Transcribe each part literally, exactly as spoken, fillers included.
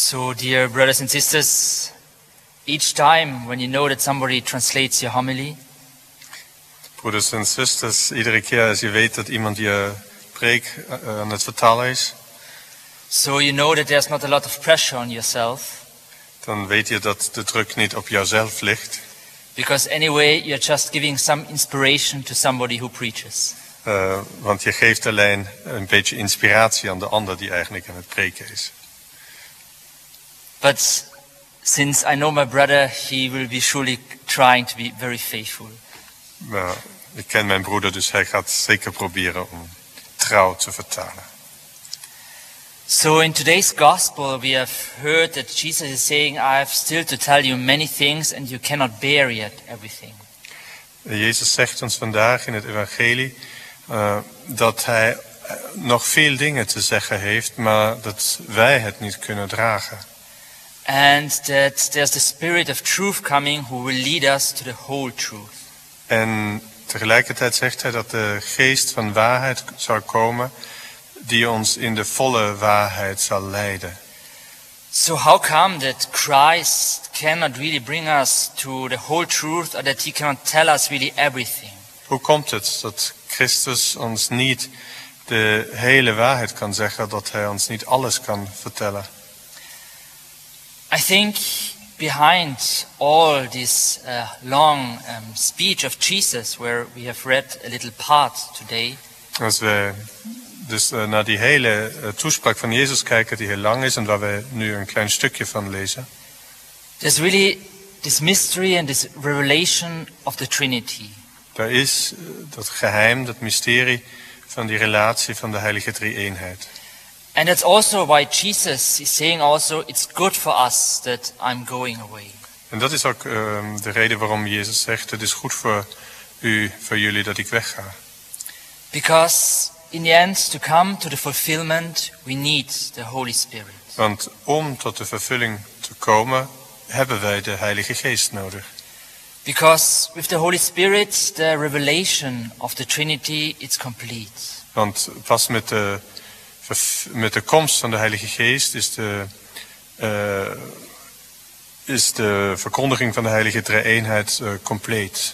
So, dear brothers and sisters, each time when you know that somebody translates your homily, Broeders en zusters, iedere keer als je weet dat iemand je preek uh, aan het vertalen is, so you know that there's not a lot of pressure on yourself, dan weet je dat de druk niet op jouzelf ligt. because anyway you're just giving some inspiration to somebody who preaches. Uh, want je geeft alleen een beetje inspiratie aan de ander die eigenlijk aan het preken is. But since I know my brother, he will be surely trying to be very faithful. Maar ik ken mijn broeder, dus hij gaat zeker proberen om trouw te vertalen. So in today's gospel we have heard that Jesus is saying, I have still to tell you many things and you cannot bear yet everything. Jezus zegt ons vandaag in het evangelie uh, dat hij nog veel dingen te zeggen heeft, maar dat wij het niet kunnen dragen. And that there's the Spirit of truth coming who will lead us to the whole truth. En tegelijkertijd zegt hij dat de geest van waarheid zal komen die ons in de volle waarheid zal leiden. So how come that Christ cannot really bring us to the whole truth, or that he cannot tell us really everything? Hoe komt het dat Christus ons niet de hele waarheid kan zeggen, dat hij ons niet alles kan vertellen? I think behind all this uh, long um, speech of Jesus, where we have read a little part today, Als we dus uh, naar die hele uh, toespraak van Jezus kijken, die heel lang is en waar we nu een klein stukje van lezen, there's really this mystery and this revelation of the Trinity. daar is uh, dat geheim, dat mysterie van die relatie van de heilige drie-eenheid. And that's also why Jesus is saying also, it's good for us that I'm going away. En dat is ook uh, de reden waarom Jezus zegt, het is goed voor u, voor jullie dat ik wegga. Because in the end, to come to the fulfillment, we need the Holy Spirit. Want om tot de vervulling te komen, hebben wij de Heilige Geest nodig. Because with the Holy Spirit, the revelation of the Trinity is complete. Want pas met de, met de komst van de Heilige Geest is de, uh, is de verkondiging van de Heilige Drie-eenheid uh, compleet.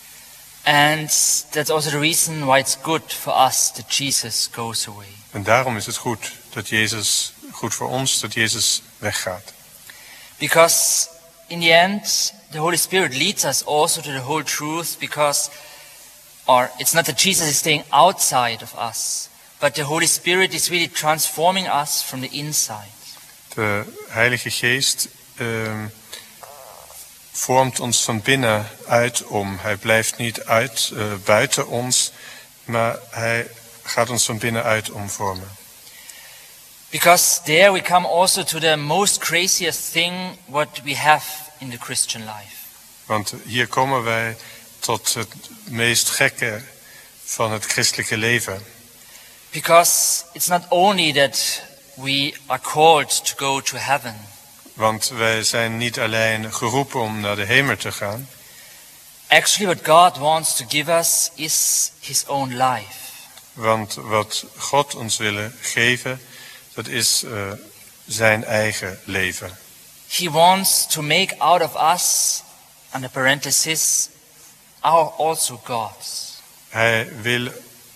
And that's also the reason why it's good for us that Jesus goes away. En daarom is het goed dat Jezus, goed voor ons, dat Jezus weggaat. Because in the end, the Holy Spirit leads us also to the whole truth, because, or it's not that Jesus is staying outside of us, but the Holy Spirit is really transforming us from the inside. De Heilige Geest uh, vormt ons van binnenuit om. Hij blijft niet uit, uh, buiten ons, maar hij gaat ons van binnenuit omvormen. Because there we come also to the most craziest thing what we have in the Christian life. Want hier komen wij tot het meest gekke van het christelijke leven. Because it's not only that we are called to go to heaven. Want wij zijn niet alleen geroepen om naar de hemel te gaan. Actually what God wants to give us is his own life. Want wat God ons wil geven, dat is uh, zijn eigen leven. He wants to make out of us, under parenthesis, our also gods. Hij wil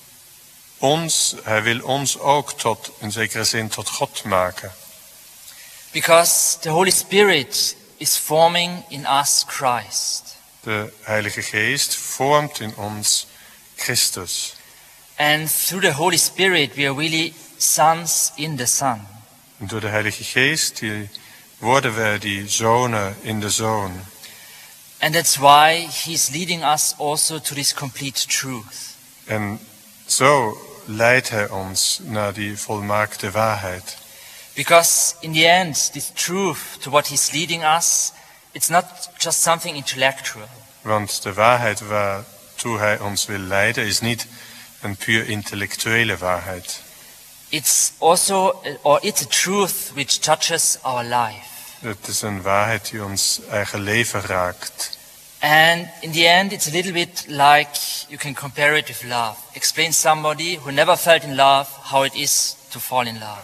ons, hij wil ons ook tot, in zekere zin, tot God maken. Because the Holy Spirit is forming in us Christ. De Heilige Geest vormt in ons Christus. And through the Holy Spirit we are really sons in the Son. En door de Heilige Geest die worden wij die zonen in de Zoon. And that's why he's leading us also to this complete truth. En zo leidt hij ons naar die volmaakte waarheid. Because in the end, this truth to what he's leading us, it's not just something intellectual. Want de waarheid waartoe hij ons wil leiden is niet een puur intellectuele waarheid. It's also, or it's a truth which touches our life. Het is een waarheid die ons eigen leven raakt. And in the end, it's a little bit like you can compare it with love. Explain somebody who never felt in love how it is to fall in love.